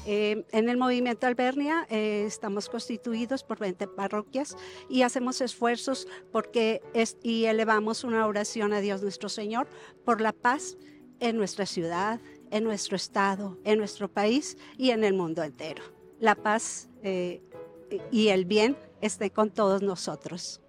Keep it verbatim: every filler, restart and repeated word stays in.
Eh, en el movimiento Albernia eh, estamos constituidos por veinte parroquias y hacemos esfuerzos porque es, y elevamos una oración a Dios nuestro Señor por la paz en nuestra ciudad, en nuestro estado, en nuestro país y en el mundo entero. La paz eh, y el bien esté con todos nosotros.